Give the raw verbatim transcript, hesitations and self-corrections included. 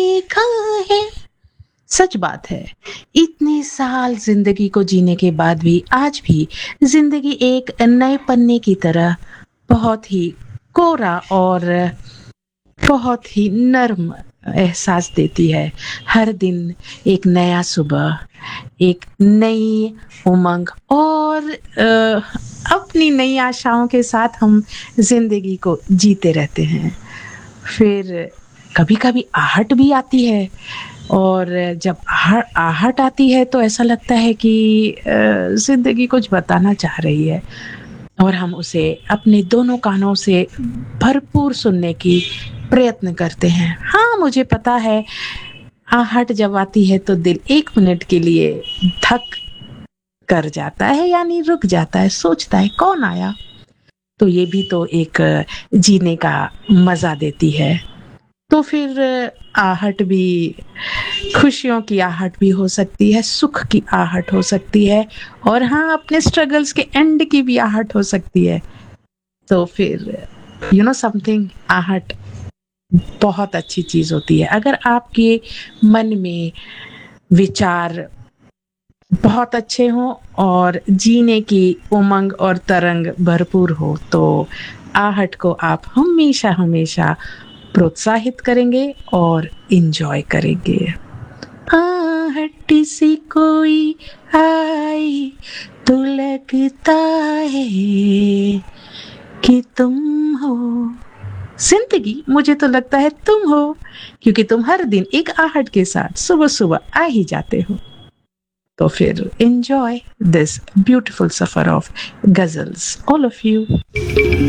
देखा है। सच बात है, इतने साल जिंदगी को जीने के बाद भी आज भी जिंदगी एक नए पन्ने की तरह बहुत ही कोरा और बहुत ही नर्म एहसास देती है। हर दिन एक नया सुबह, एक नई उमंग और अ, अपनी नई आशाओं के साथ हम जिंदगी को जीते रहते हैं। फिर कभी कभी आहट भी आती है, और जब आह आहट आती है तो ऐसा लगता है कि जिंदगी कुछ बताना चाह रही है, और हम उसे अपने दोनों कानों से भरपूर सुनने की प्रयत्न करते हैं। हाँ, मुझे पता है, आहट जब आती है तो दिल एक मिनट के लिए धक कर जाता है, यानी रुक जाता है, सोचता है कौन आया। तो ये भी तो एक जीने का मजा देती है। तो फिर आहट भी खुशियों की आहट भी हो सकती है, सुख की आहट हो सकती है, और हाँ, अपने स्ट्रगल्स के एंड की भी आहट हो सकती है। तो फिर यू नो समथिंग, आहट बहुत अच्छी चीज होती है। अगर आपके मन में विचार बहुत अच्छे हों और जीने की उमंग और तरंग भरपूर हो, तो आहट को आप हमेशा हमेशा प्रोत्साहित करेंगे और इंजॉय करेंगे। आहट सी कोई आई तो लगता है कि तुम हो। जिंदगी मुझे तो लगता है तुम हो, क्योंकि तुम हर दिन एक आहट के साथ सुबह सुबह आ ही जाते हो। तो फिर enjoy this beautiful suffer of ghazals, all of you.